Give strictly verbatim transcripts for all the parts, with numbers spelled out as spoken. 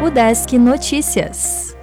Udesc Notícias.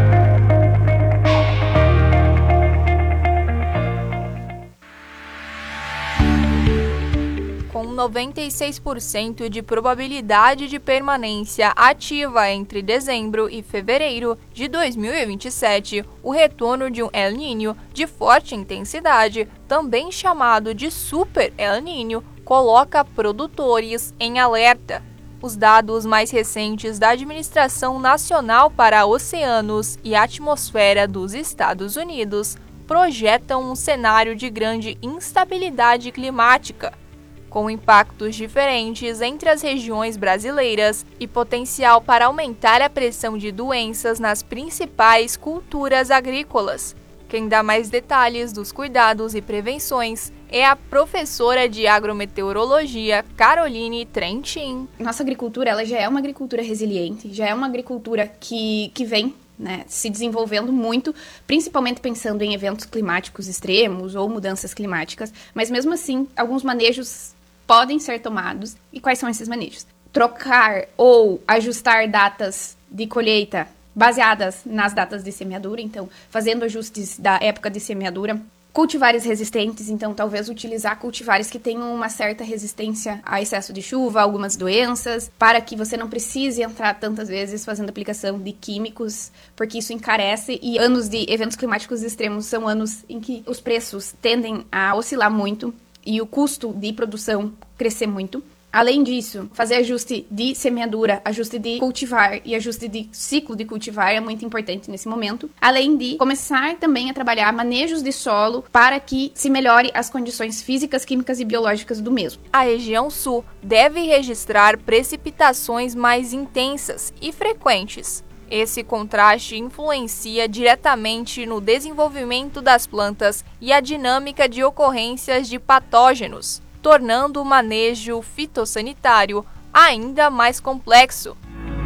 Com noventa e seis por cento de probabilidade de permanência ativa entre dezembro e fevereiro de dois mil e vinte e sete, o retorno de um El Niño de forte intensidade, também chamado de Super El Niño, coloca produtores em alerta. Os dados mais recentes da Administração Nacional para Oceanos e Atmosfera dos Estados Unidos projetam um cenário de grande instabilidade climática, com impactos diferentes entre as regiões brasileiras e potencial para aumentar a pressão de doenças nas principais culturas agrícolas. Quem dá mais detalhes dos cuidados e prevenções é a professora de agrometeorologia Caroline Trentin. Nossa agricultura ela já é uma agricultura resiliente, já é uma agricultura que, que vem né, se desenvolvendo muito, principalmente pensando em eventos climáticos extremos ou mudanças climáticas, mas mesmo assim, alguns manejos podem ser tomados. E quais são esses manejos? Trocar ou ajustar datas de colheita baseadas nas datas de semeadura, então fazendo ajustes da época de semeadura. Cultivares resistentes, então talvez utilizar cultivares que tenham uma certa resistência a excesso de chuva, a algumas doenças, para que você não precise entrar tantas vezes fazendo aplicação de químicos, porque isso encarece, e anos de eventos climáticos extremos são anos em que os preços tendem a oscilar muito e o custo de produção crescer muito. Além disso, fazer ajuste de semeadura, ajuste de cultivar e ajuste de ciclo de cultivar é muito importante nesse momento. Além de começar também a trabalhar manejos de solo para que se melhore as condições físicas, químicas e biológicas do mesmo. A região sul deve registrar precipitações mais intensas e frequentes. Esse contraste influencia diretamente no desenvolvimento das plantas e a dinâmica de ocorrências de patógenos, tornando o manejo fitossanitário ainda mais complexo.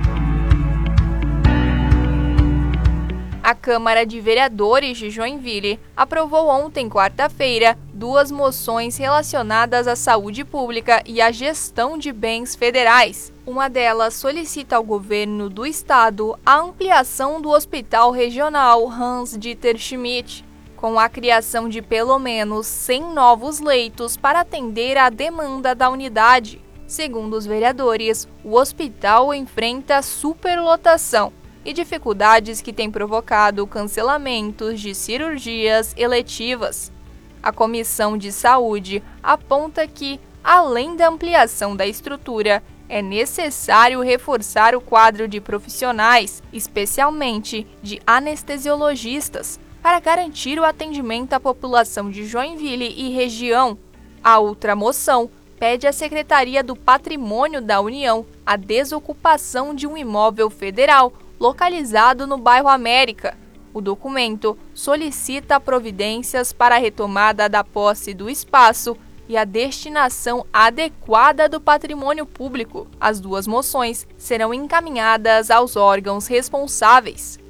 A Câmara de Vereadores de Joinville aprovou ontem, quarta-feira, duas moções relacionadas à saúde pública e à gestão de bens federais. Uma delas solicita ao governo do estado a ampliação do Hospital Regional Hans-Dieter Schmidt, com a criação de pelo menos cem novos leitos para atender à demanda da unidade. Segundo os vereadores, o hospital enfrenta superlotação e dificuldades que têm provocado cancelamentos de cirurgias eletivas. A Comissão de Saúde aponta que, além da ampliação da estrutura, é necessário reforçar o quadro de profissionais, especialmente de anestesiologistas, para garantir o atendimento à população de Joinville e região. A outra moção pede à Secretaria do Patrimônio da União a desocupação de um imóvel federal localizado no bairro América. O documento solicita providências para a retomada da posse do espaço e a destinação adequada do patrimônio público. As duas moções serão encaminhadas aos órgãos responsáveis.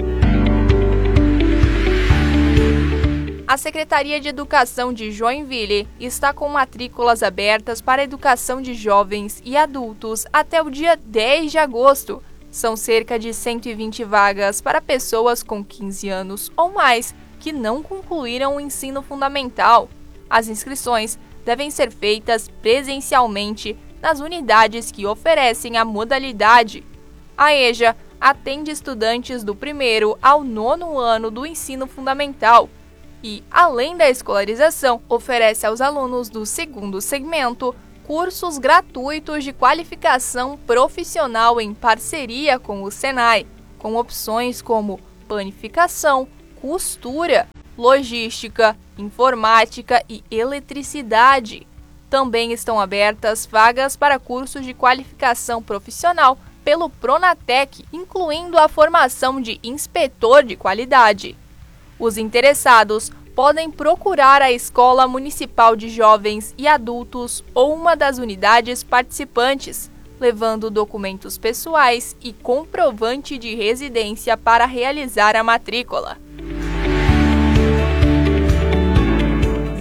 A Secretaria de Educação de Joinville está com matrículas abertas para a educação de jovens e adultos até o dia dez de agosto. São cerca de cento e vinte vagas para pessoas com quinze anos ou mais que não concluíram o ensino fundamental. As inscrições devem ser feitas presencialmente nas unidades que oferecem a modalidade. A EJA atende estudantes do primeiro ao nono ano do ensino fundamental e, além da escolarização, oferece aos alunos do segundo segmento cursos gratuitos de qualificação profissional em parceria com o Senai, com opções como panificação, costura, logística, informática e eletricidade. Também estão abertas vagas para cursos de qualificação profissional pelo Pronatec, incluindo a formação de inspetor de qualidade. Os interessados podem procurar a Escola Municipal de Jovens e Adultos ou uma das unidades participantes, levando documentos pessoais e comprovante de residência para realizar a matrícula.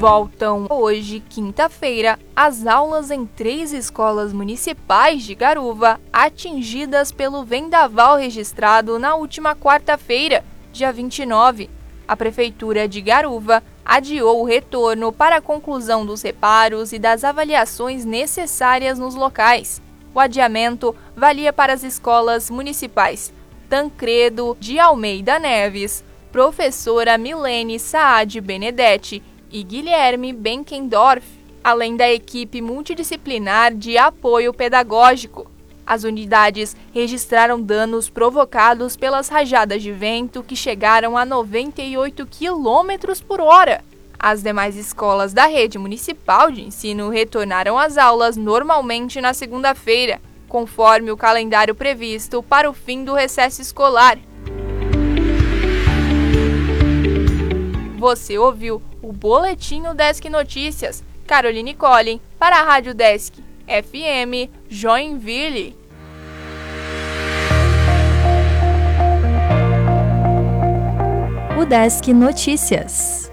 Voltam hoje, quinta-feira, as aulas em três escolas municipais de Garuva, atingidas pelo vendaval registrado na última quarta-feira, dia vinte e nove. A Prefeitura de Garuva adiou o retorno para a conclusão dos reparos e das avaliações necessárias nos locais. O adiamento valia para as escolas municipais Tancredo de Almeida Neves, Professora Milene Saad Benedetti e Guilherme Benkendorf, além da equipe multidisciplinar de apoio pedagógico. As unidades registraram danos provocados pelas rajadas de vento que chegaram a noventa e oito quilômetros por hora. As demais escolas da rede municipal de ensino retornaram às aulas normalmente na segunda-feira, conforme o calendário previsto para o fim do recesso escolar. Você ouviu o Boletim Desk Notícias. Caroline Collin, para a Rádio Desk F M, Joinville. O Desk Notícias.